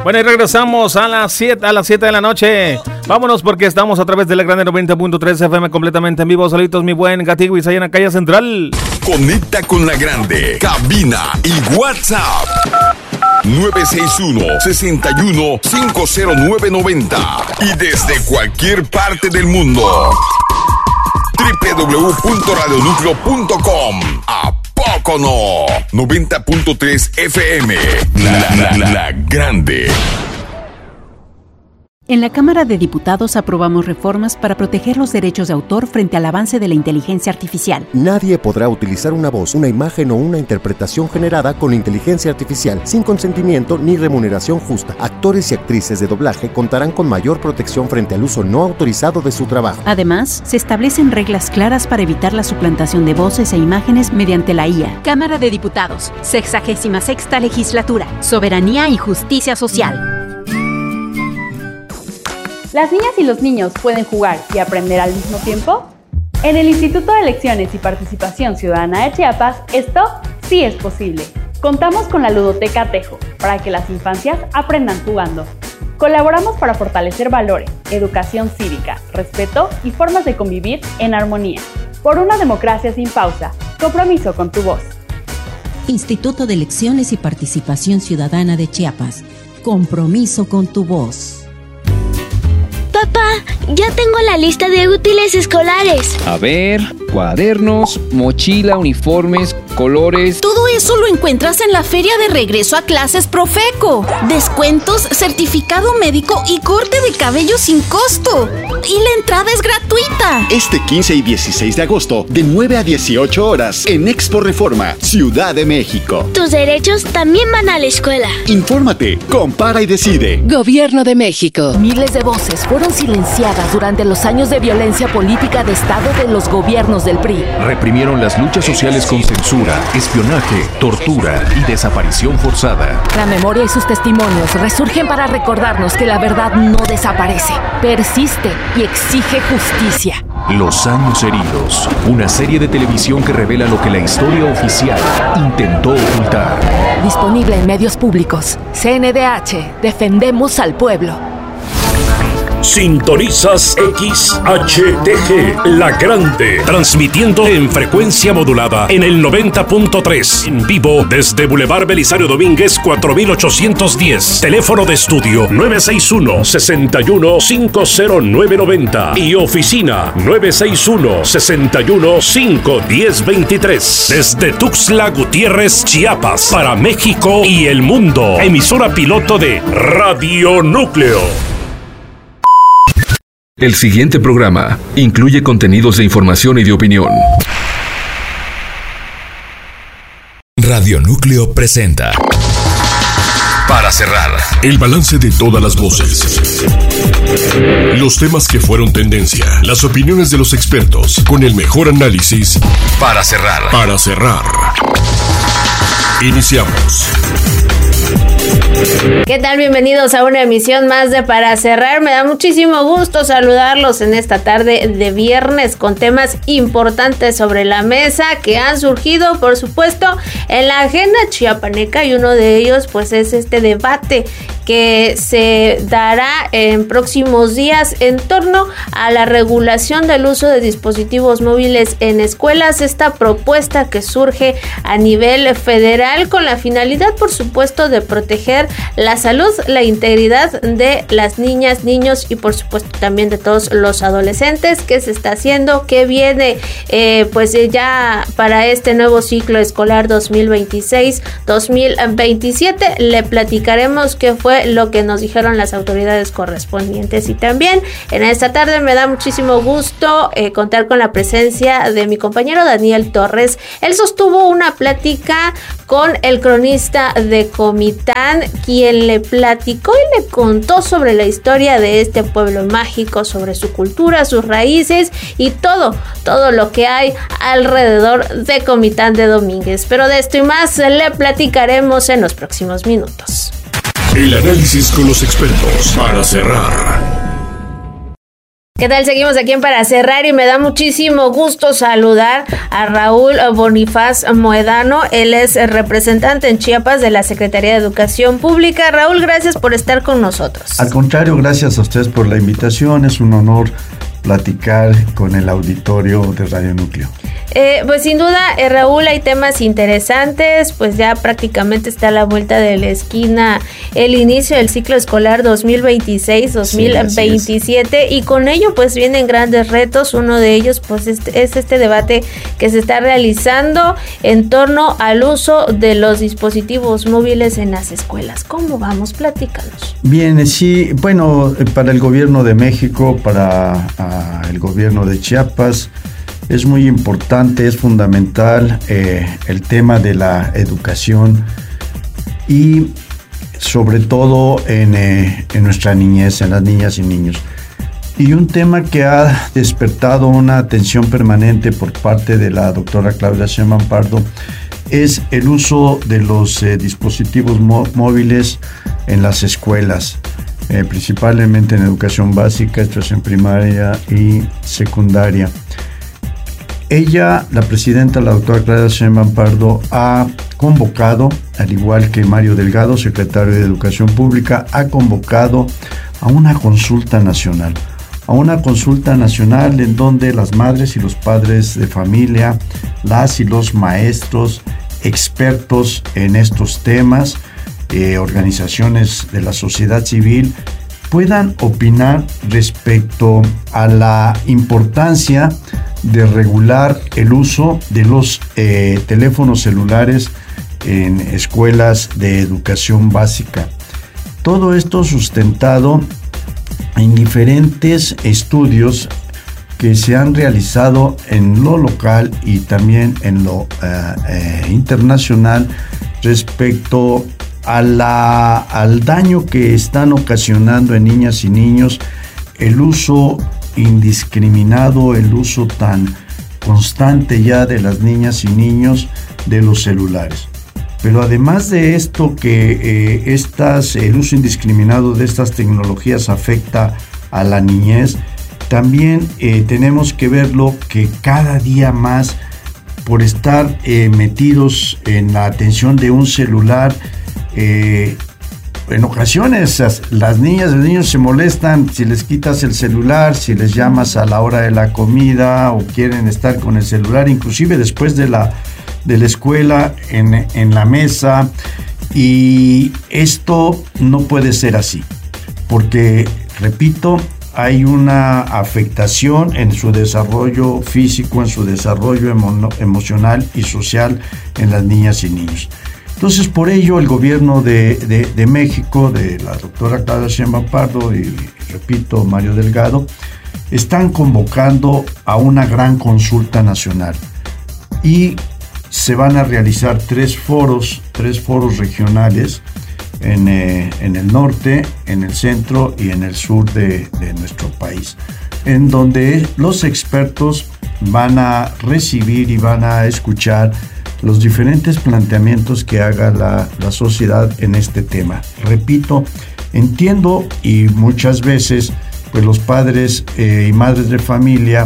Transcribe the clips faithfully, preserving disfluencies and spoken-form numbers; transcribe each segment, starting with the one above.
Bueno, y regresamos a las siete, a las siete de la noche. Vámonos porque estamos a través de la Grande noventa punto tres F M completamente en vivo. Saluditos, mi buen Gatigo y Sayana, calle Central. Conecta con la Grande, cabina y WhatsApp nueve seis uno, seis uno, cinco cero nueve nueve cero y desde cualquier parte del mundo doble u doble u doble u punto radio núcleo punto com. ¿A poco no? noventa punto tres F M, la, la, la, la Grande. En la Cámara de Diputados aprobamos reformas para proteger los derechos de autor frente al avance de la inteligencia artificial. Nadie podrá utilizar una voz, una imagen o una interpretación generada con inteligencia artificial sin consentimiento ni remuneración justa. Actores y actrices de doblaje contarán con mayor protección frente al uso no autorizado de su trabajo. Además, se establecen reglas claras para evitar la suplantación de voces e imágenes mediante la I A. Cámara de Diputados, sexagésima sexta legislatura, soberanía y justicia social. ¿Las niñas y los niños pueden jugar y aprender al mismo tiempo? En el Instituto de Elecciones y Participación Ciudadana de Chiapas, esto sí es posible. Contamos con la Ludoteca Tejo, para que las infancias aprendan jugando. Colaboramos para fortalecer valores, educación cívica, respeto y formas de convivir en armonía. Por una democracia sin pausa, compromiso con tu voz. Instituto de Elecciones y Participación Ciudadana de Chiapas, compromiso con tu voz. Papá, ya tengo la lista de útiles escolares. A ver, cuadernos, mochila, uniformes, colores. Todo eso lo encuentras en la feria de regreso a clases Profeco. Descuentos, certificado médico y corte de cabello sin costo. Y la entrada es gratuita. Este quince y dieciséis de agosto, de nueve a dieciocho horas, en Expo Reforma, Ciudad de México. Tus derechos también van a la escuela. Infórmate, compara y decide. Gobierno de México. Miles de voces fueron silenciadas durante los años de violencia política de Estado de los gobiernos del P R I. Reprimieron las luchas sociales con censura, espionaje, tortura y desaparición forzada. La memoria y sus testimonios resurgen para recordarnos que la verdad no desaparece, persiste y exige justicia. Los años heridos, una serie de televisión que revela lo que la historia oficial intentó ocultar. Disponible en medios públicos. C N D H, defendemos al pueblo. Sintonizas X H T G, La Grande, transmitiendo en frecuencia modulada en el noventa punto tres, en vivo desde Boulevard Belisario Domínguez cuatro mil ochocientos diez, teléfono de estudio nueve seis uno, seis uno, cinco cero nueve nueve cero y oficina nueve seis uno, seis uno, cinco uno cero dos tres, desde Tuxtla Gutiérrez, Chiapas, para México y el mundo, emisora piloto de Radio Núcleo. El siguiente programa incluye contenidos de información y de opinión. Radio Núcleo presenta Para cerrar, el balance de todas las voces, los temas que fueron tendencia, las opiniones de los expertos, con el mejor análisis. Para cerrar. Para cerrar. Iniciamos. ¿Qué tal? Bienvenidos a una emisión más de Para Cerrar. Me da muchísimo gusto saludarlos en esta tarde de viernes con temas importantes sobre la mesa que han surgido, por supuesto, en la agenda chiapaneca, y uno de ellos pues es este debate que se dará en próximos días en torno a la regulación del uso de dispositivos móviles en escuelas. Esta propuesta que surge a nivel federal con la finalidad, por supuesto, de proteger la salud, la integridad de las niñas, niños y por supuesto también de todos los adolescentes. ¿Qué se está haciendo? ¿Qué viene eh, pues ya para este nuevo ciclo escolar dos mil veintiséis dos mil veintisiete? Le platicaremos qué fue lo que nos dijeron las autoridades correspondientes, y también en esta tarde me da muchísimo gusto eh, contar con la presencia de mi compañero Daniel Torres. Él sostuvo una plática con el cronista de Comitán, quien le platicó y le contó sobre la historia de este pueblo mágico, sobre su cultura, sus raíces y todo, todo lo que hay alrededor de Comitán de Domínguez. Pero de esto y más le platicaremos en los próximos minutos. El análisis con los expertos para cerrar. ¿Qué tal? Seguimos aquí en Para Cerrar y me da muchísimo gusto saludar a Raúl Bonifaz Moedano. Él es el representante en Chiapas de la Secretaría de Educación Pública. Raúl, gracias por estar con nosotros. Al contrario, gracias a ustedes por la invitación. Es un honor platicar con el auditorio de Radio Núcleo. Eh, pues sin duda, eh, Raúl, hay temas interesantes, pues ya prácticamente está a la vuelta de la esquina el inicio del ciclo escolar dos mil veintiséis dos mil veintisiete, sí, y con ello pues vienen grandes retos. Uno de ellos pues es, es este debate que se está realizando en torno al uso de los dispositivos móviles en las escuelas. ¿Cómo vamos? Platícanos. Bien, sí, bueno, para el gobierno de México, para uh, el gobierno de Chiapas, es muy importante, es fundamental eh, el tema de la educación y sobre todo en, eh, en nuestra niñez, en las niñas y niños. Y un tema que ha despertado una atención permanente por parte de la doctora Claudia Sheinbaum Pardo es el uso de los eh, dispositivos mó- móviles en las escuelas, eh, principalmente en educación básica, esto es en primaria y secundaria. Ella, la presidenta, la doctora Claudia Sheinbaum Pardo, ha convocado, al igual que Mario Delgado, secretario de Educación Pública, ha convocado a una consulta nacional, a una consulta nacional en donde las madres y los padres de familia, las y los maestros, expertos en estos temas, eh, organizaciones de la sociedad civil, puedan opinar respecto a la importancia de regular el uso de los eh, teléfonos celulares en escuelas de educación básica. Todo esto sustentado en diferentes estudios que se han realizado en lo local y también en lo eh, eh, internacional respecto a la, al daño que están ocasionando en niñas y niños el uso indiscriminado, el uso tan constante ya de las niñas y niños de los celulares. Pero además de esto, que eh, estas, el uso indiscriminado de estas tecnologías afecta a la niñez, también eh, tenemos que verlo que cada día más, por estar eh, metidos en la atención de un celular, eh, en ocasiones las niñas y los niños se molestan si les quitas el celular, si les llamas a la hora de la comida o quieren estar con el celular, inclusive después de la, de la escuela en, en la mesa. Y esto no puede ser así, porque, repito, hay una afectación en su desarrollo físico, en su desarrollo emo- emocional y social en las niñas y niños. Entonces, por ello, el gobierno de, de, de México, de la doctora Claudia Sheinbaum Pardo y, repito, Mario Delgado, están convocando a una gran consulta nacional y se van a realizar tres foros, tres foros regionales en, eh, en el norte, en el centro y en el sur de, de nuestro país, en donde los expertos van a recibir y van a escuchar los diferentes planteamientos que haga la, la sociedad en este tema. Repito, entiendo y muchas veces pues los padres eh, y madres de familia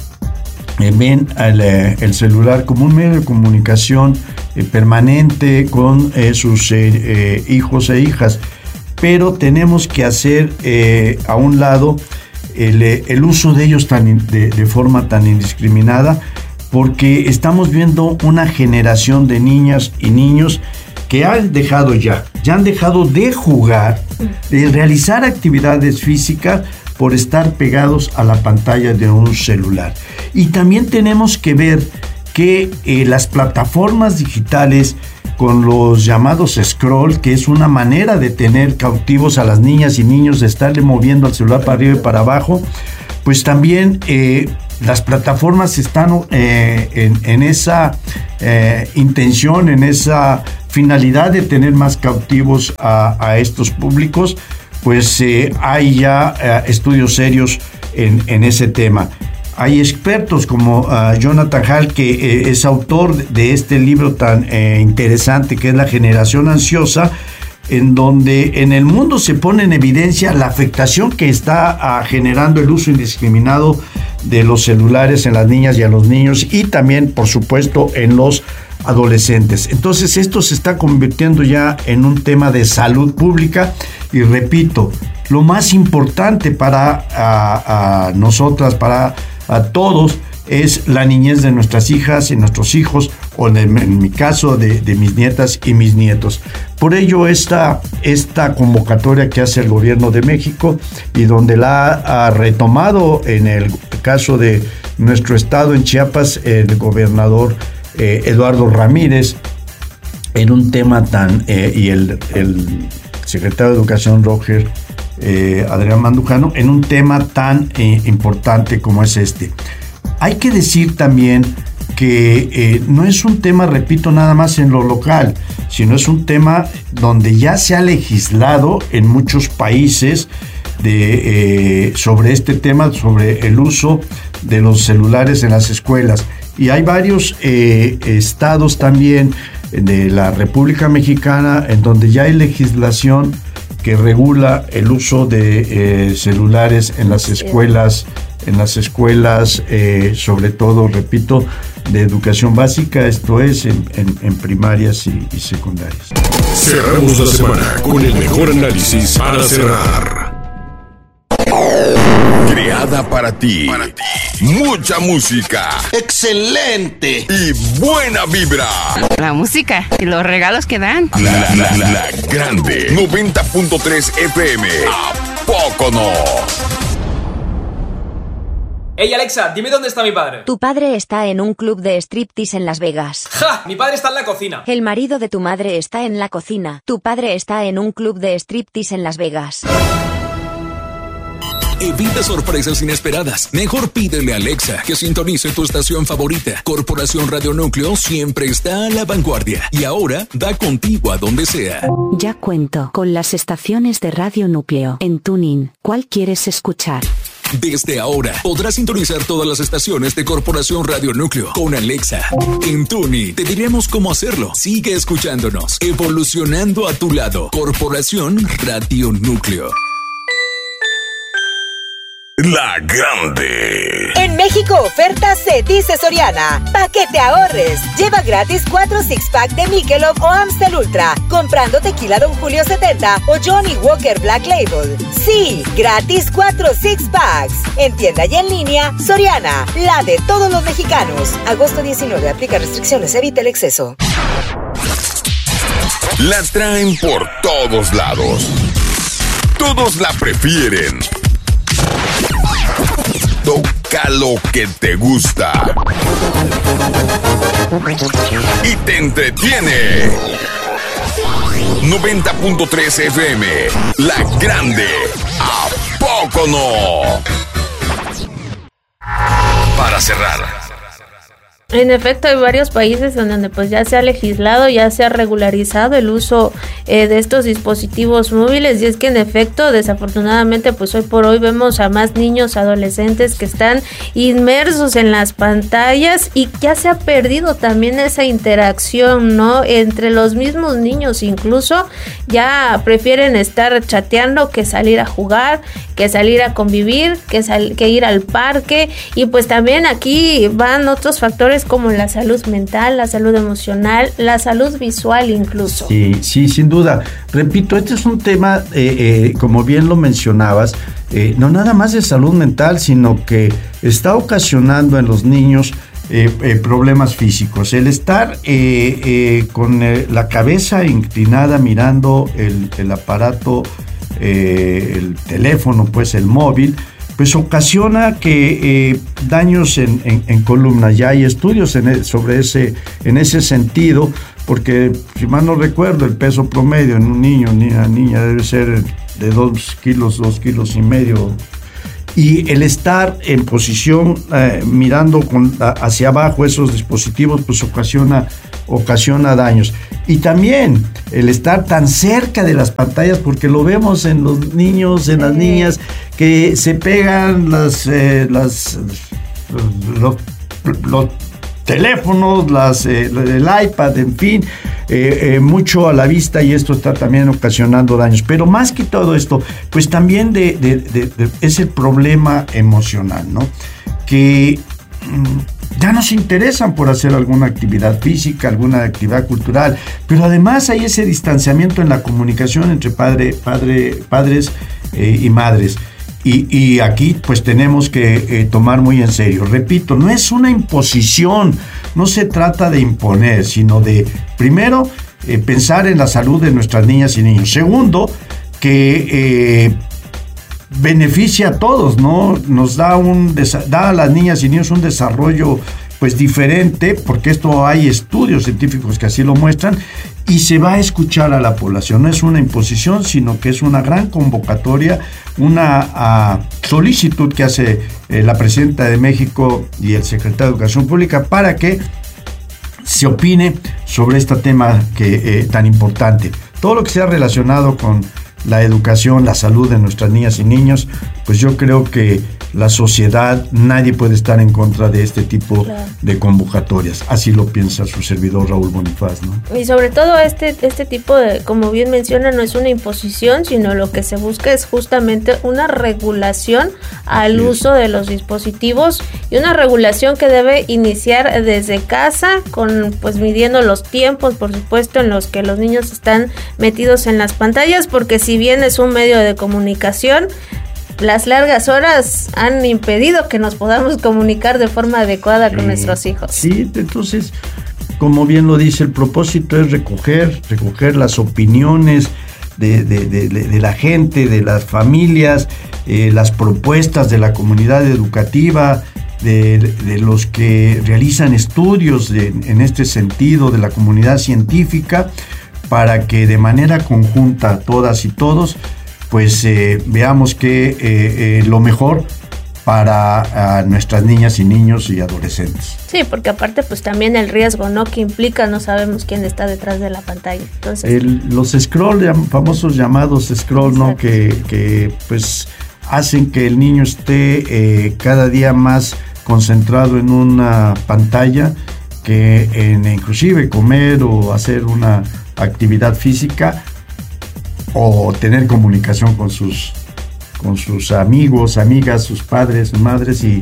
eh, ven el, eh, el celular como un medio de comunicación eh, permanente con eh, sus eh, eh, hijos e hijas, pero tenemos que hacer eh, a un lado el, el uso de ellos tan, de, de forma tan indiscriminada, porque estamos viendo una generación de niñas y niños que han dejado ya, ya han dejado de jugar, de realizar actividades físicas por estar pegados a la pantalla de un celular. Y también tenemos que ver que eh, las plataformas digitales con los llamados scroll, que es una manera de tener cautivos a las niñas y niños, de estarle moviendo el celular para arriba y para abajo, pues también eh, las plataformas están eh, en, en esa eh, intención, en esa finalidad de tener más cautivos a, a estos públicos. Pues eh, hay ya eh, estudios serios en, en ese tema. Hay expertos como uh, Jonathan Hall, que eh, es autor de este libro tan eh, interesante que es La Generación Ansiosa, en donde en el mundo se pone en evidencia la afectación que está uh, generando el uso indiscriminado de los celulares en las niñas y a los niños, y también, por supuesto, en los adolescentes. Entonces, esto se está convirtiendo ya en un tema de salud pública, y repito, lo más importante para a, a nosotras, para a todos, es la niñez de nuestras hijas y nuestros hijos, o de, en mi caso de, de mis nietas y mis nietos. Por ello esta, esta convocatoria que hace el gobierno de México, y donde la ha retomado en el caso de nuestro estado, en Chiapas, el gobernador eh, Eduardo Ramírez, en un tema tan, eh, y el, el secretario de Educación Roger eh, Adrián Mandujano, en un tema tan eh, importante como es este. Hay que decir también que eh, no es un tema, repito, nada más en lo local, sino es un tema donde ya se ha legislado en muchos países de, eh, sobre este tema, sobre el uso de los celulares en las escuelas. Y hay varios eh, estados también de la República Mexicana en donde ya hay legislación que regula el uso de eh, celulares en las escuelas, en las escuelas, eh, sobre todo, repito, de educación básica, esto es, en, en, en primarias y, y secundarias. Cerramos la semana con el mejor análisis para cerrar. Creada para ti. Para ti. Mucha música. ¡Excelente! Y buena vibra. La música y los regalos que dan. La, la, la, la grande. noventa punto tres F M. ¿A poco no? Ey, Alexa, dime dónde está mi padre. Tu padre está en un club de striptease en Las Vegas. ¡Ja! Mi padre está en la cocina. El marido de tu madre está en la cocina. Tu padre está en un club de striptease en Las Vegas. Evita sorpresas inesperadas. Mejor pídele a Alexa que sintonice tu estación favorita. Corporación Radio Núcleo siempre está a la vanguardia y ahora da contigo a donde sea. Ya cuento con las estaciones de Radio Núcleo en TuneIn. ¿Cuál quieres escuchar? Desde ahora podrás sintonizar todas las estaciones de Corporación Radio Núcleo con Alexa. En TuneIn te diremos cómo hacerlo. Sigue escuchándonos, evolucionando a tu lado. Corporación Radio Núcleo. La grande. En México, oferta se dice Soriana. Pa' que te ahorres. Lleva gratis cuatro six-pack de Michelob o Amstel Ultra, comprando tequila Don Julio setenta o Johnny Walker Black Label. Sí, gratis cuatro six-packs. En tienda y en línea, Soriana, la de todos los mexicanos. Agosto diecinueve, aplica restricciones, evita el exceso. La traen por todos lados. Todos la prefieren. Toca lo que te gusta y te entretiene. noventa punto tres F M, La Grande. ¿A poco no? Para cerrar. En efecto, hay varios países en donde pues ya se ha legislado, ya se ha regularizado el uso eh, de estos dispositivos móviles, y es que en efecto, desafortunadamente, pues hoy por hoy vemos a más niños, adolescentes que están inmersos en las pantallas, y ya se ha perdido también esa interacción, ¿no? Entre los mismos niños, incluso ya prefieren estar chateando que salir a jugar, que salir a convivir, que, sal- que ir al parque, y pues también aquí van otros factores como la salud mental, la salud emocional, la salud visual incluso. Sí, sí, sin duda. Repito, este es un tema, eh, eh, como bien lo mencionabas, eh, no nada más de salud mental, sino que está ocasionando en los niños eh, eh, problemas físicos. El estar eh, eh, con eh, la cabeza inclinada mirando el, el aparato, eh, el teléfono, pues el móvil, pues ocasiona que eh, daños en, en, en columna. Ya hay estudios en el, sobre ese, en ese sentido, porque si mal no recuerdo, el peso promedio en un niño, ni una niña, debe ser de dos kilos, dos kilos y medio. Y el estar en posición eh, mirando con, a, hacia abajo esos dispositivos, pues ocasiona, ocasiona daños. Y también el estar tan cerca de las pantallas, porque lo vemos en los niños, en las niñas, que se pegan las, eh, las los, los teléfonos, las, eh, el iPad, en fin, eh, eh, mucho a la vista, y esto está también ocasionando daños. Pero más que todo esto, pues también de, de, de, de, es el problema emocional, ¿no? Que mmm, ya no se interesan por hacer alguna actividad física, alguna actividad cultural, pero además hay ese distanciamiento en la comunicación entre padre, padre, padres eh, y madres. Y, y aquí pues tenemos que eh, tomar muy en serio. Repito, no es una imposición, no se trata de imponer, sino de, primero, eh, pensar en la salud de nuestras niñas y niños. Segundo, que eh, beneficia a todos, ¿no? Nos da, un, da a las niñas y niños un desarrollo pues diferente, porque esto hay estudios científicos que así lo muestran, y se va a escuchar a la población. No es una imposición, sino que es una gran convocatoria, una uh, solicitud que hace eh, la presidenta de México y el secretario de Educación Pública para que se opine sobre este tema que, eh, tan importante. Todo lo que sea relacionado con la educación, la salud de nuestras niñas y niños, pues yo creo que la sociedad, nadie puede estar en contra de este tipo claro. de convocatorias. Así lo piensa su servidor Raúl Bonifaz, ¿no? Y sobre todo este, este tipo de, como bien menciona, no es una imposición, sino lo que se busca es justamente una regulación al sí. uso de los dispositivos, y una regulación que debe iniciar desde casa, con pues midiendo los tiempos, por supuesto, en los que los niños están metidos en las pantallas, porque si bien es un medio de comunicación, las largas horas han impedido que nos podamos comunicar de forma adecuada sí, con nuestros hijos. Sí, entonces, como bien lo dice, el propósito es recoger, recoger las opiniones de, de, de, de la gente, de las familias, eh, las propuestas de la comunidad educativa, de, de los que realizan estudios de, en este sentido, de la comunidad científica, para que de manera conjunta todas y todos pues eh, veamos que eh, eh, lo mejor para uh, nuestras niñas y niños y adolescentes. Sí, porque aparte pues también el riesgo, ¿no?, que implica, no sabemos quién está detrás de la pantalla. Entonces el, los scroll, famosos llamados scroll, exacto. ¿no?, que, que pues hacen que el niño esté eh, cada día más concentrado en una pantalla, que en inclusive comer o hacer una actividad física o tener comunicación con sus con sus amigos, amigas, sus padres, sus madres, y,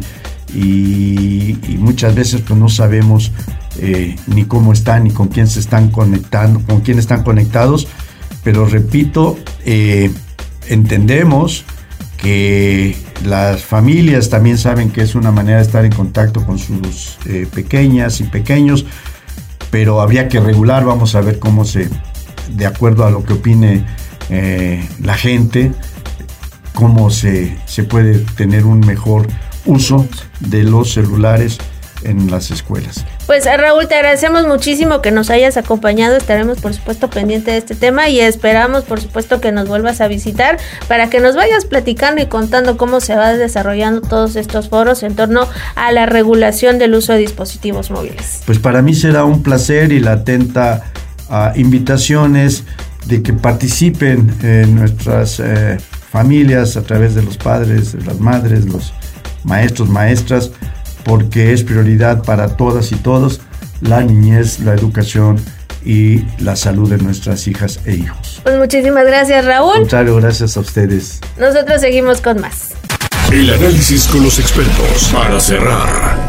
y, y muchas veces pues no sabemos eh, ni cómo están, ni con quién se están conectando, con quién están conectados, pero repito, eh, entendemos que las familias también saben que es una manera de estar en contacto con sus eh, pequeñas y pequeños, pero habría que regular. Vamos a ver cómo se, de acuerdo a lo que opine eh, la gente, cómo se, se puede tener un mejor uso de los celulares en las escuelas. Pues Raúl, te agradecemos muchísimo que nos hayas acompañado. Estaremos por supuesto pendientes de este tema y esperamos por supuesto que nos vuelvas a visitar para que nos vayas platicando y contando cómo se va desarrollando todos estos foros en torno a la regulación del uso de dispositivos móviles. Pues para mí será un placer, y la atenta uh, invitaciones de que participen en nuestras eh, familias a través de los padres, de las madres, los maestros, maestras, porque es prioridad para todas y todos la niñez, la educación y la salud de nuestras hijas e hijos. Pues muchísimas gracias, Raúl. Al contrario, gracias a ustedes. Nosotros seguimos con más. El análisis con los expertos para cerrar.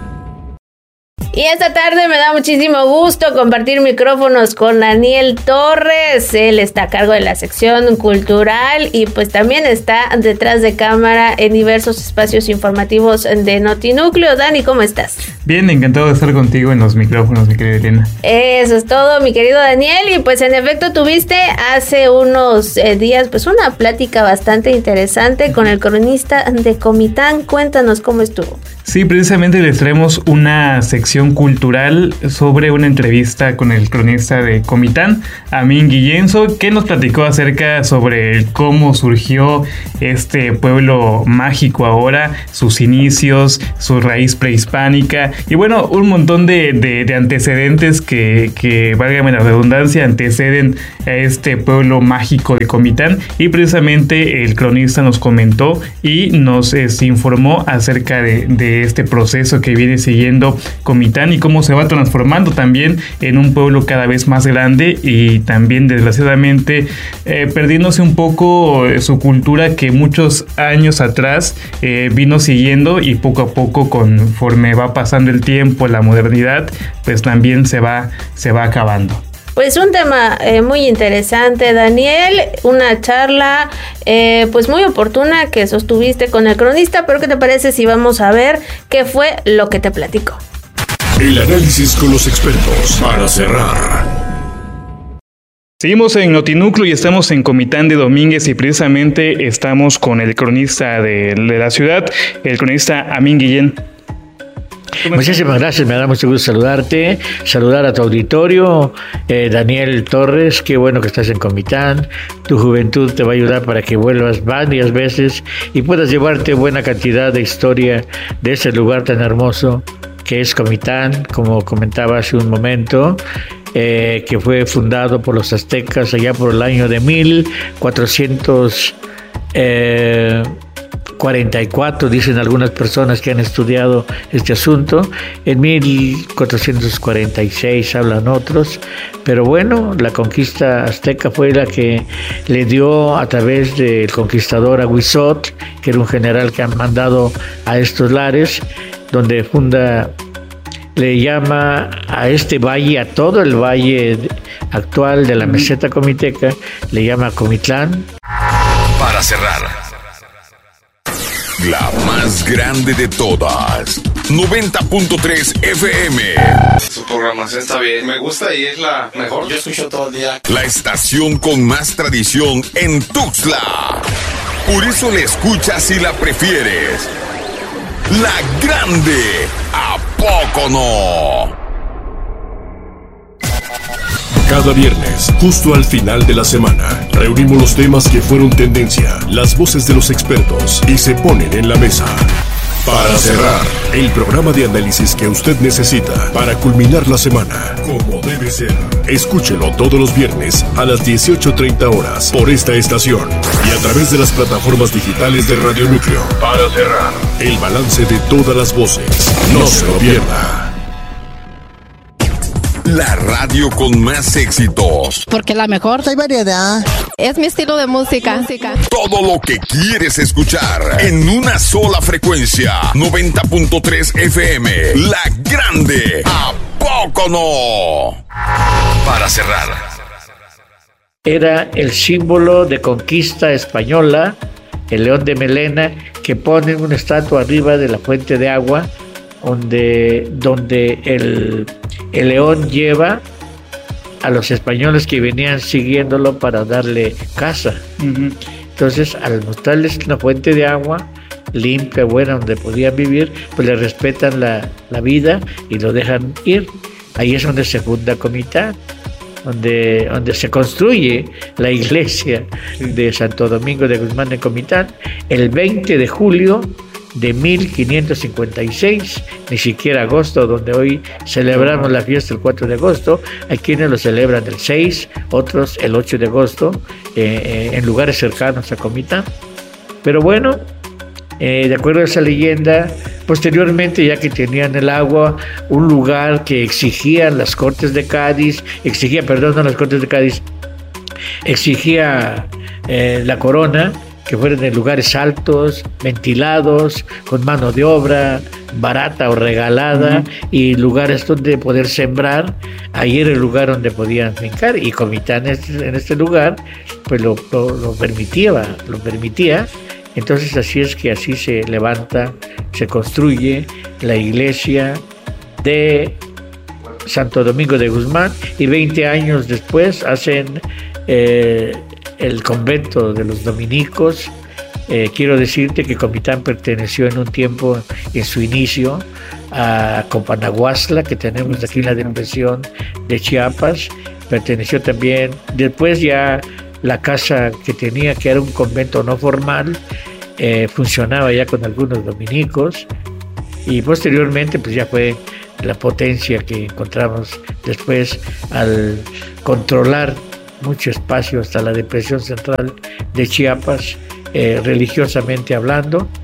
Y esta tarde me da muchísimo gusto compartir micrófonos con Daniel Torres. Él está a cargo de la sección cultural y pues también está detrás de cámara en diversos espacios informativos de Notinúcleo. Dani, ¿cómo estás? Bien, encantado de estar contigo en los micrófonos, mi querida Elena. Eso es todo, mi querido Daniel. Y pues en efecto tuviste hace unos eh, días pues una plática bastante interesante con el cronista de Comitán. Cuéntanos cómo estuvo. Sí, precisamente les traemos una sección cultural sobre una entrevista con el cronista de Comitán, Amin Guillenzo, que nos platicó acerca sobre cómo surgió este pueblo mágico ahora, sus inicios, su raíz prehispánica y bueno, un montón de, de, de antecedentes que, que, válgame la redundancia, anteceden a este pueblo mágico de Comitán, y precisamente el cronista nos comentó y nos este, informó acerca de, de de este proceso que viene siguiendo Comitán y cómo se va transformando también en un pueblo cada vez más grande y también desgraciadamente eh, perdiéndose un poco su cultura que muchos años atrás eh, vino siguiendo y poco a poco conforme va pasando el tiempo, la modernidad, pues también se va, se va acabando. Pues un tema eh, muy interesante, Daniel, una charla eh, pues muy oportuna que sostuviste con el cronista, pero ¿qué te parece si vamos a ver qué fue lo que te platicó? El análisis con los expertos para cerrar. Seguimos en Notinúcleo y estamos en Comitán de Domínguez y precisamente estamos con el cronista de, de la ciudad, el cronista Amín Guillén. Muchísimas gracias, me da mucho gusto saludarte, saludar a tu auditorio, eh, Daniel Torres, qué bueno que estás en Comitán, tu juventud te va a ayudar para que vuelvas varias veces y puedas llevarte buena cantidad de historia de ese lugar tan hermoso que es Comitán, como comentaba hace un momento, eh, que fue fundado por los aztecas allá por el año de mil cuatrocientos cuarenta y cuatro, dicen algunas personas que han estudiado este asunto. En mil cuatrocientos cuarenta y seis hablan otros, pero bueno, la conquista azteca fue la que le dio a través del conquistador Aguizot, que era un general que han mandado a estos lares, donde funda, le llama a este valle, a todo el valle actual de la meseta comiteca, le llama Comitlán. Para cerrar, la más grande de todas, noventa punto tres F M. Su programación está bien, me gusta y es la mejor. Yo escucho todo el día. La estación con más tradición en Tuxtla. Por eso la escuchas y la prefieres. La grande, ¿a poco no? Cada viernes, justo al final de la semana, reunimos los temas que fueron tendencia, las voces de los expertos y se ponen en la mesa. Para cerrar, el programa de análisis que usted necesita para culminar la semana, como debe ser. Escúchelo todos los viernes a las dieciocho treinta horas por esta estación y a través de las plataformas digitales de Radio Núcleo. Para cerrar, el balance de todas las voces. No se lo pierda. La radio con más éxitos. Porque la mejor hay variedad. Es mi estilo de música. Todo lo que quieres escuchar en una sola frecuencia. noventa punto tres F M. La grande. ¿A poco no? Para cerrar. Era el símbolo de conquista española, el león de melena, que ponen una estatua arriba de la fuente de agua, donde, donde el, el león lleva a los españoles que venían siguiéndolo para darle caza. Uh-huh. Entonces, al mostrarles una fuente de agua limpia, buena, donde podían vivir, pues le respetan la, la vida y lo dejan ir. Ahí es donde se funda Comitán, donde, donde se construye la iglesia de Santo Domingo de Guzmán de Comitán, el veinte de julio de mil quinientos cincuenta y seis, ni siquiera agosto, donde hoy celebramos la fiesta el cuatro de agosto. Hay quienes lo celebran el seis, otros el ocho de agosto, eh, eh, en lugares cercanos a Comitán. Pero bueno, eh, de acuerdo a esa leyenda, posteriormente, ya que tenían el agua, un lugar que exigían las Cortes de Cádiz, exigía, perdón, no las Cortes de Cádiz, exigía eh, la corona, que fueran en lugares altos, ventilados, con mano de obra barata o regalada, uh-huh. y lugares donde poder sembrar. Ahí era el lugar donde podían fincar, y Comitán en este lugar pues lo, lo, lo permitía, lo permitía. Entonces así es que así se levanta, se construye la iglesia de Santo Domingo de Guzmán, y veinte años después hacen eh, el convento de los dominicos. Eh, quiero decirte que Comitán perteneció en un tiempo, en su inicio, a Companaguazla, que tenemos aquí en la delegación de Chiapas. Perteneció también, después ya la casa que tenía, que era un convento no formal, eh, funcionaba ya con algunos dominicos, y posteriormente pues ya fue la potencia que encontramos después al controlar mucho espacio hasta la depresión central de Chiapas, eh, religiosamente hablando.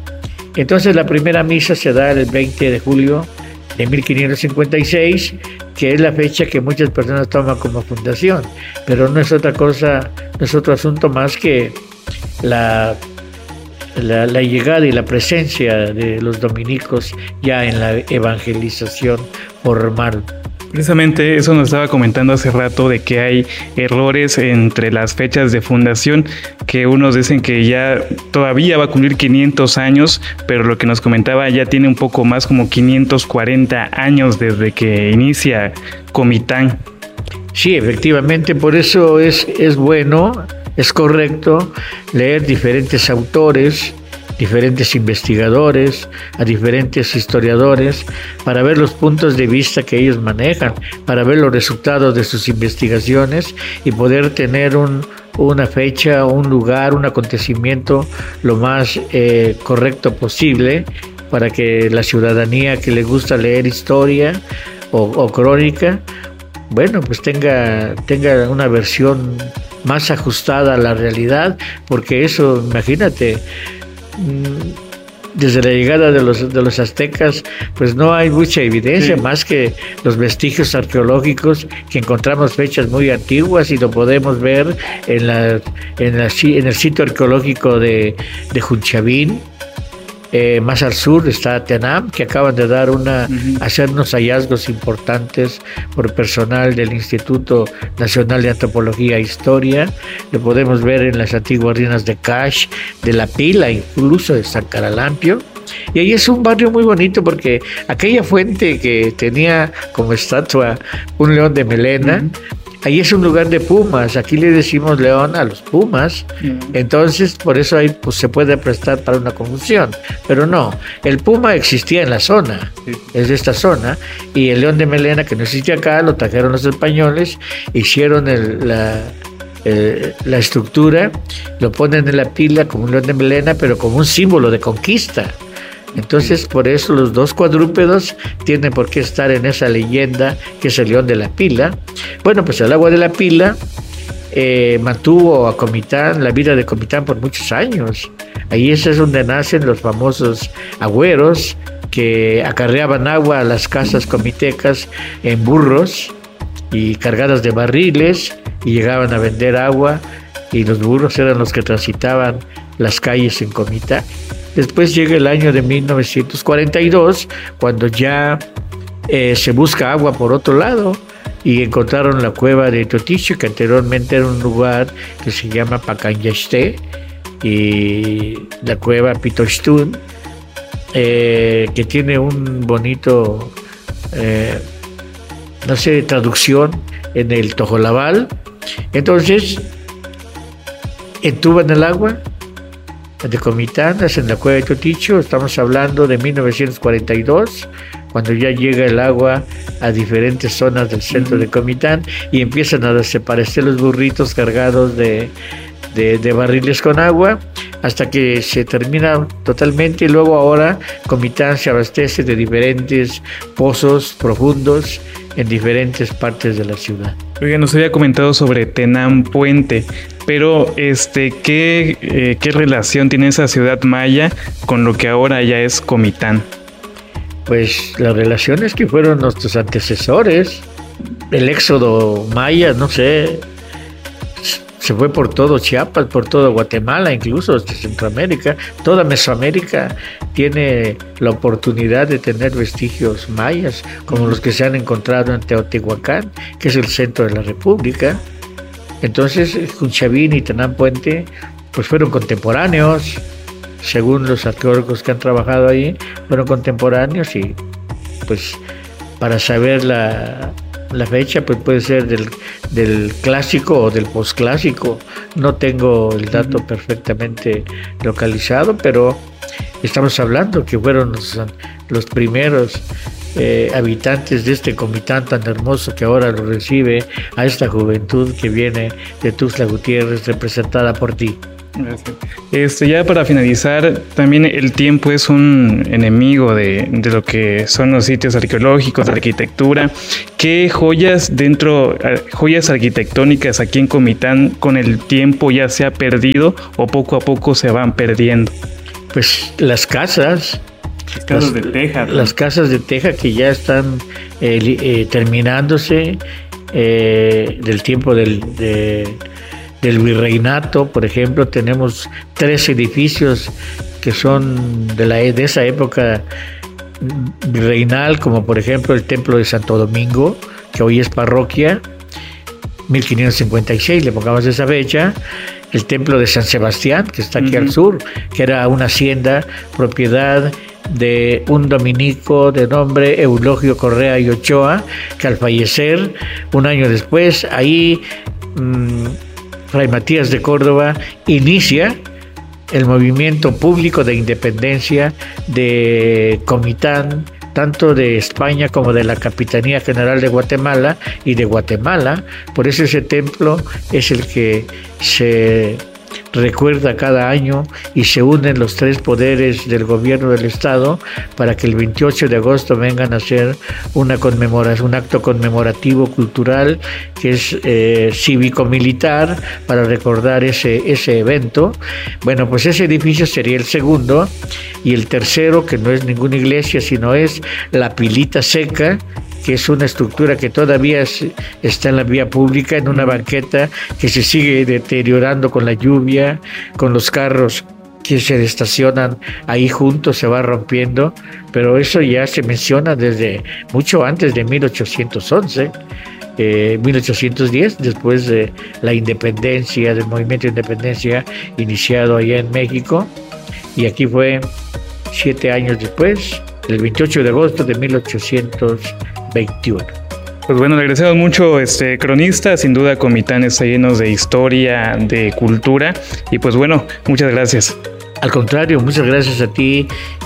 Entonces la primera misa se da el veinte de julio de mil quinientos cincuenta y seis, que es la fecha que muchas personas toman como fundación, pero no es otra cosa, no es otro asunto más que la, la, la llegada y la presencia de los dominicos ya en la evangelización formal. Precisamente eso nos estaba comentando hace rato, de que hay errores entre las fechas de fundación, que unos dicen que ya todavía va a cumplir quinientos años, pero lo que nos comentaba ya tiene un poco más, como quinientos cuarenta años desde que inicia Comitán. Sí, efectivamente, por eso es, es bueno, es correcto leer diferentes autores, diferentes investigadores, a diferentes historiadores, para ver los puntos de vista que ellos manejan, para ver los resultados de sus investigaciones y poder tener un, una fecha, un lugar, un acontecimiento lo más eh, correcto posible, para que la ciudadanía que le gusta leer historia o, o crónica, bueno, pues tenga, tenga una versión más ajustada a la realidad, porque eso, imagínate, desde la llegada de los, de los aztecas, pues no hay mucha evidencia, sí, más que los vestigios arqueológicos, que encontramos fechas muy antiguas y lo podemos ver en, la, en, la, en el sitio arqueológico de, de Junchavín. Eh, más al sur está Tenam, que acaban de dar una, uh-huh. hacer unos hallazgos importantes por personal del Instituto Nacional de Antropología e Historia. Lo podemos ver en las antiguas ruinas de Cash, de La Pila, incluso de San Caralampio. Y ahí es un barrio muy bonito, porque aquella fuente que tenía como estatua un león de melena, uh-huh. ahí es un lugar de pumas. Aquí le decimos león a los pumas. Mm. Entonces, por eso ahí pues, se puede prestar para una confusión. Pero no, el puma existía en la zona, sí. es de esta zona. Y el león de melena, que no existía acá, lo trajeron los españoles, hicieron el, la, el, la estructura, lo ponen en La Pila como un león de melena, pero como un símbolo de conquista. Entonces, por eso los dos cuadrúpedos tienen por qué estar en esa leyenda, que es el león de La Pila. Bueno, pues el agua de La Pila eh, mantuvo a Comitán, la vida de Comitán, por muchos años. Ahí ese es donde nacen los famosos agüeros, que acarreaban agua a las casas comitecas en burros y cargadas de barriles, y llegaban a vender agua, y los burros eran los que transitaban las calles en Comitán. Después llega el año de mil novecientos cuarenta y dos, cuando ya eh, se busca agua por otro lado, y encontraron la cueva de Toticho, que anteriormente era un lugar que se llama Pacanyashté, y la cueva Pitochtún, eh, que tiene un bonito, eh, no sé, traducción en el Tojolabal. Entonces, entuban el agua de Comitán, en la cueva de Toticho. Estamos hablando de mil novecientos cuarenta y dos, cuando ya llega el agua a diferentes zonas del centro de Comitán y empiezan a desaparecer los burritos cargados de, de, de barriles con agua, hasta que se termina totalmente. Y luego ahora Comitán se abastece de diferentes pozos profundos en diferentes partes de la ciudad. Oiga, nos había comentado sobre Tenam Puente, pero este, ¿qué, eh, ¿qué relación tiene esa ciudad maya con lo que ahora ya es Comitán? Pues la relación es que fueron nuestros antecesores. El éxodo maya, no sé, se fue por todo Chiapas, por todo Guatemala, incluso hasta Centroamérica. Toda Mesoamérica tiene la oportunidad de tener vestigios mayas, como los que se han encontrado en Teotihuacán, que es el centro de la República. Entonces, Junchavín y Tenam Puente pues fueron contemporáneos, según los arqueólogos que han trabajado ahí, fueron contemporáneos. Y pues para saber la, la fecha, pues puede ser del, del clásico o del posclásico. No tengo el dato perfectamente localizado, pero estamos hablando que fueron los, los primeros eh, habitantes de este Comitán tan hermoso, que ahora lo recibe a esta juventud que viene de Tuxtla Gutiérrez, representada por ti. Este, ya para finalizar, también el tiempo es un enemigo de, de lo que son los sitios arqueológicos, la arquitectura. ¿Qué joyas dentro, joyas arquitectónicas aquí en Comitán con el tiempo ya se ha perdido o poco a poco se van perdiendo? pues las casas, las casas las, de teja, ¿no? Las casas de teja que ya están eh, eh, terminándose eh, del tiempo del, de, del virreinato, por ejemplo, tenemos tres edificios que son de, la, de esa época virreinal, como por ejemplo el Templo de Santo Domingo, que hoy es parroquia, mil quinientos cincuenta y seis, le pongamos esa fecha. El Templo de San Sebastián, que está aquí uh-huh. al sur, que era una hacienda propiedad de un dominico de nombre Eulogio Correa y Ochoa, que al fallecer un año después, ahí mmm, Fray Matías de Córdoba inicia el movimiento público de independencia de Comitán, tanto de España como de la Capitanía General de Guatemala y de Guatemala. Por eso ese templo es el que se recuerda cada año y se unen los tres poderes del gobierno del estado para que el veintiocho de agosto vengan a hacer una conmemoración, un acto conmemorativo cultural que es eh, cívico-militar para recordar ese, ese evento. Bueno, pues ese edificio sería el segundo, y el tercero, que no es ninguna iglesia, sino es la Pilita Seca, que es una estructura que todavía está en la vía pública, en una banqueta que se sigue deteriorando con la lluvia, con los carros que se estacionan ahí juntos, se va rompiendo, pero eso ya se menciona desde mucho antes de mil ochocientos once, eh, mil ochocientos diez, después de la independencia, del movimiento de independencia iniciado allá en México, y aquí fue siete años después, el veintiocho de agosto de mil ochocientos veintiuno. Pues bueno, le agradecemos mucho, este cronista. Sin duda Comitán está lleno de historia, de cultura, y pues bueno, muchas gracias. Al contrario, muchas gracias a ti,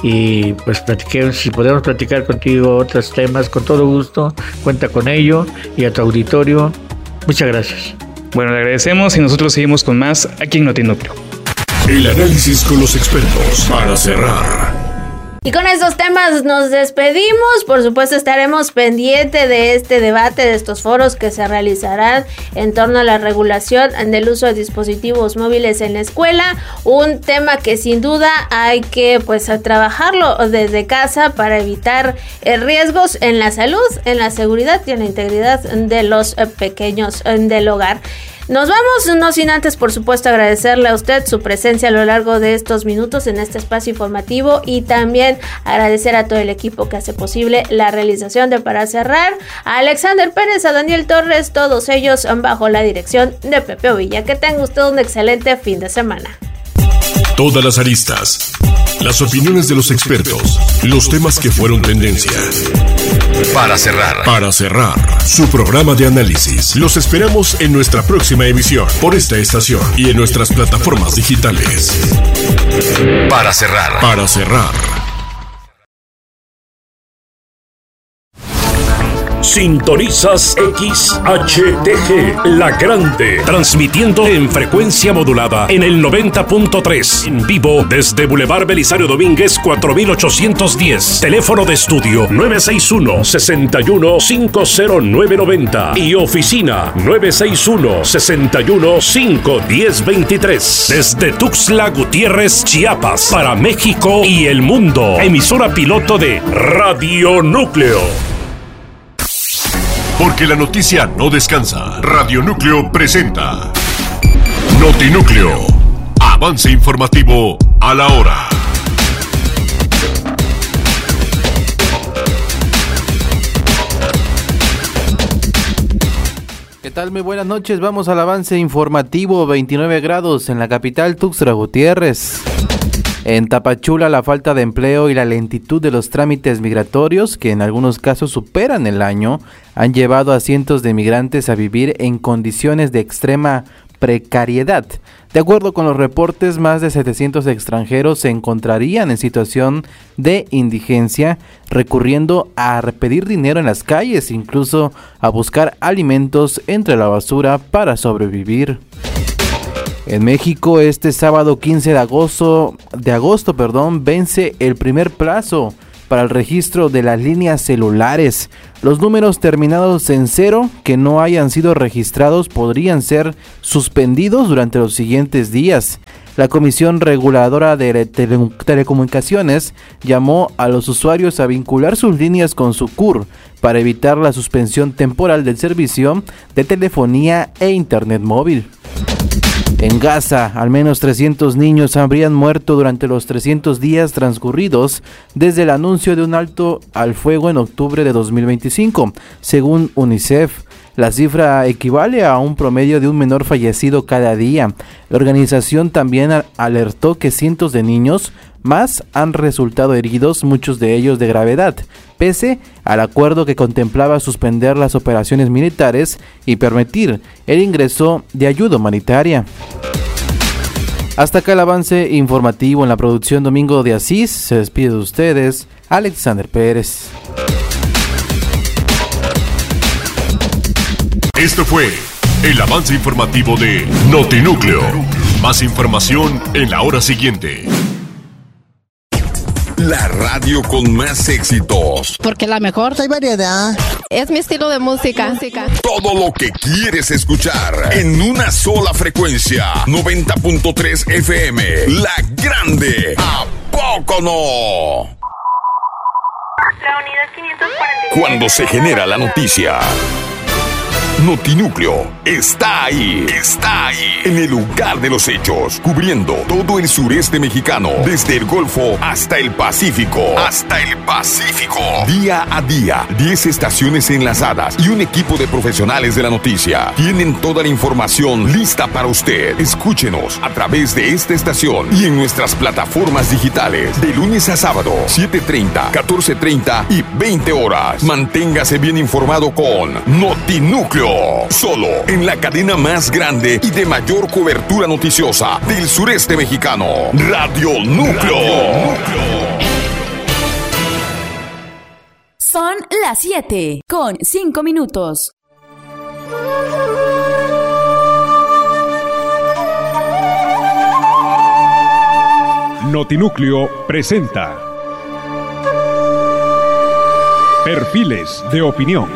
y pues platiquemos, si podemos platicar contigo otros temas, con todo gusto, cuenta con ello, y a tu auditorio, muchas gracias. Bueno, le agradecemos y nosotros seguimos con más aquí en Notinúcleo. El análisis con los expertos para cerrar. Y con estos temas nos despedimos. Por supuesto, estaremos pendientes de este debate, de estos foros que se realizarán en torno a la regulación del uso de dispositivos móviles en la escuela. Un tema que sin duda hay que pues trabajarlo desde casa para evitar riesgos en la salud, en la seguridad y en la integridad de los pequeños del hogar. Nos vamos, no sin antes, por supuesto, agradecerle a usted su presencia a lo largo de estos minutos en este espacio informativo, y también agradecer a todo el equipo que hace posible la realización de Para Cerrar, a Alexander Pérez, a Daniel Torres, todos ellos bajo la dirección de Pepe Ovilla. Que tenga usted un excelente fin de semana. Todas las aristas, las opiniones de los expertos, los temas que fueron tendencia. Para cerrar. Para cerrar. Su programa de análisis. Los esperamos en nuestra próxima emisión por esta estación y en nuestras plataformas digitales. Para cerrar. Para cerrar. Sintonizas X H T G, La Grande, transmitiendo en frecuencia modulada en el noventa punto tres, en vivo desde Boulevard Belisario Domínguez cuatro mil ochocientos diez. Teléfono de estudio nueve seis uno, seis uno cinco cero nueve nueve cero y oficina nueve seis uno, seis uno cinco uno cero dos tres. Desde Tuxtla Gutiérrez, Chiapas, para México y el mundo. Emisora piloto de Radio Núcleo. Porque la noticia no descansa. Radio Núcleo presenta Notinúcleo. Avance informativo a la hora. ¿Qué tal? Muy buenas noches. Vamos al avance informativo. veintinueve grados en la capital Tuxtla Gutiérrez. En Tapachula, la falta de empleo y la lentitud de los trámites migratorios, que en algunos casos superan el año, han llevado a cientos de migrantes a vivir en condiciones de extrema precariedad. De acuerdo con los reportes, más de setecientos extranjeros se encontrarían en situación de indigencia, recurriendo a pedir dinero en las calles, incluso a buscar alimentos entre la basura para sobrevivir. En México, este sábado quince de agosto, de agosto, perdón, vence el primer plazo para el registro de las líneas celulares. Los números terminados en cero que no hayan sido registrados podrían ser suspendidos durante los siguientes días. La Comisión Reguladora de Tele- Telecomunicaciones llamó a los usuarios a vincular sus líneas con su C U R para evitar la suspensión temporal del servicio de telefonía e internet móvil. En Gaza, al menos trescientos niños habrían muerto durante los trescientos días transcurridos desde el anuncio de un alto al fuego en octubre de dos mil veinticinco, según UNICEF. La cifra equivale a un promedio de un menor fallecido cada día. La organización también alertó que cientos de niños más han resultado heridos, muchos de ellos de gravedad, pese al acuerdo que contemplaba suspender las operaciones militares y permitir el ingreso de ayuda humanitaria. Hasta acá el avance informativo. En la producción Domingo de Asís se despide de ustedes Alexander Pérez. Esto fue el avance informativo de Notinúcleo. Más información en la hora siguiente. La radio con más éxitos. Porque la mejor hay variedad. Es mi estilo de música. Todo lo que quieres escuchar en una sola frecuencia. noventa punto tres F M. La Grande. ¿A poco no? La unidad quinientos cuarenta y siete. Cuando se genera la noticia, Notinúcleo está ahí, está ahí, en el lugar de los hechos, cubriendo todo el sureste mexicano, desde el Golfo hasta el Pacífico, hasta el Pacífico. Día a día, diez estaciones enlazadas y un equipo de profesionales de la noticia tienen toda la información lista para usted. Escúchenos a través de esta estación y en nuestras plataformas digitales, de lunes a sábado, siete treinta, catorce treinta y veinte horas. Manténgase bien informado con Notinúcleo. Solo en la cadena más grande y de mayor cobertura noticiosa del sureste mexicano. Radio Núcleo. Son las siete con cinco minutos. Notinúcleo presenta Perfiles de Opinión.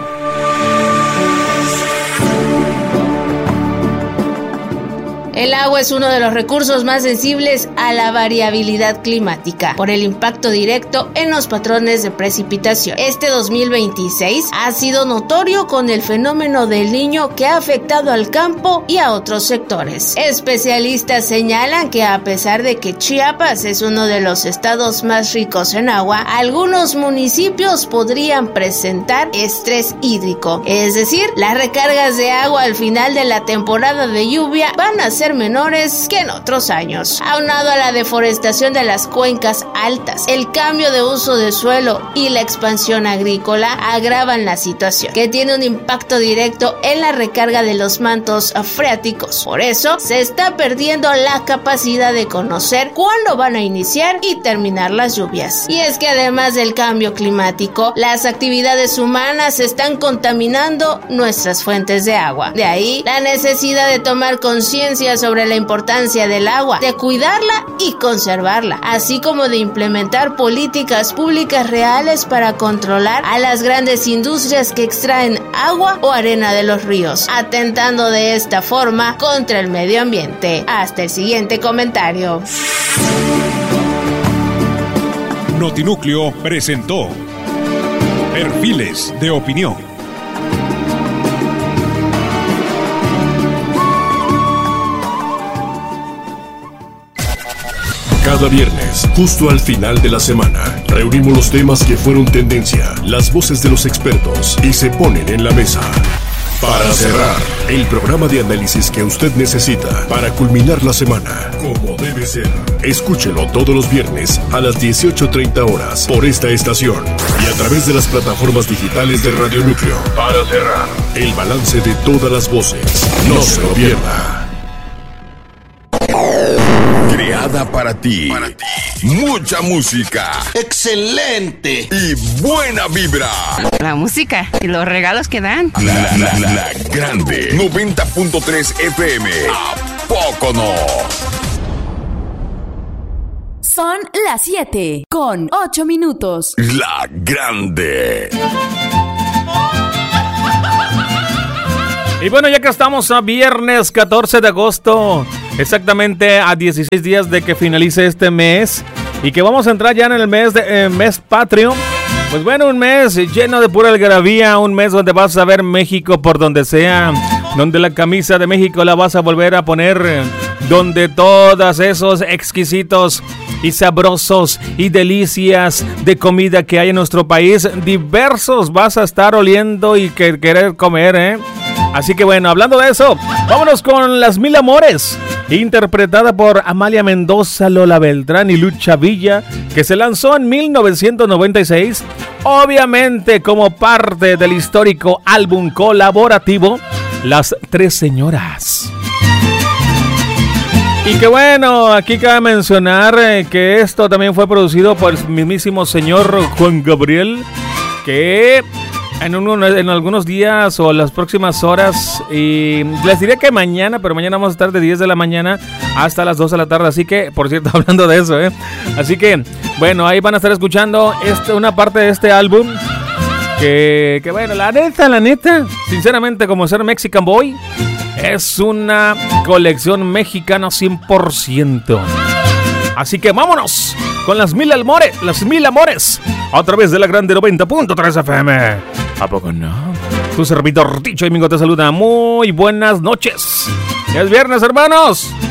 El agua es uno de los recursos más sensibles a la variabilidad climática por el impacto directo en los patrones de precipitación. Este dos mil veintiséis ha sido notorio con el fenómeno del Niño que ha afectado al campo y a otros sectores. Especialistas señalan que a pesar de que Chiapas es uno de los estados más ricos en agua, algunos municipios podrían presentar estrés hídrico. Es decir, las recargas de agua al final de la temporada de lluvia van a ser menores que en otros años. Aunado a la deforestación de las cuencas altas, el cambio de uso de suelo y la expansión agrícola agravan la situación, que tiene un impacto directo en la recarga de los mantos freáticos. Por eso, se está perdiendo la capacidad de conocer cuándo van a iniciar y terminar las lluvias. Y es que además del cambio climático, las actividades humanas están contaminando nuestras fuentes de agua. De ahí la necesidad de tomar conciencia sobre la importancia del agua, de cuidarla y conservarla, así como de implementar políticas públicas reales para controlar a las grandes industrias que extraen agua o arena de los ríos, atentando de esta forma contra el medio ambiente. Hasta el siguiente comentario. Notinúcleo presentó Perfiles de Opinión. Cada viernes, justo al final de la semana, reunimos los temas que fueron tendencia, las voces de los expertos y se ponen en la mesa. Para cerrar, el programa de análisis que usted necesita para culminar la semana, como debe ser. Escúchelo todos los viernes a las dieciocho treinta horas por esta estación y a través de las plataformas digitales de Radio Núcleo. Para cerrar, el balance de todas las voces. No se lo pierda. Creada para ti. para ti. Mucha música. ¡Excelente! Y buena vibra. La música y los regalos que dan. La, la, la, la Grande. noventa punto tres F M. ¿A poco no? Son las siete con ocho minutos. La Grande. Y bueno, ya que estamos a viernes catorce de agosto, exactamente a dieciséis días de que finalice este mes y que vamos a entrar ya en el mes de eh, mes patrio. Pues bueno, un mes lleno de pura algarabía, un mes donde vas a ver México por donde sea, donde la camisa de México la vas a volver a poner, donde todos esos exquisitos y sabrosos y delicias de comida que hay en nuestro país, diversos vas a estar oliendo y que querer comer, ¿eh? Así que bueno, hablando de eso, vámonos con Las Mil Amores, interpretada por Amalia Mendoza, Lola Beltrán y Lucha Villa, que se lanzó en mil novecientos noventa y seis, obviamente como parte del histórico álbum colaborativo Las Tres Señoras. Y que bueno, aquí cabe mencionar eh, que esto también fue producido por el mismísimo señor Juan Gabriel, que en, un, en algunos días o las próximas horas, y les diré que mañana, pero mañana vamos a estar de diez de la mañana hasta las dos de la tarde, así que, por cierto, hablando de eso, ¿eh? Así que, bueno, ahí van a estar escuchando este, una parte de este álbum, que, que bueno, la neta, la neta, sinceramente, como ser Mexican Boy, es una colección mexicana cien por ciento. Así que vámonos con Las Mil Amores, Las Mil Amores, a través de la Grande noventa punto tres F M. ¿A poco no? Tu servidor Ticho Domingo te saluda. Muy buenas noches. Ya es viernes, hermanos.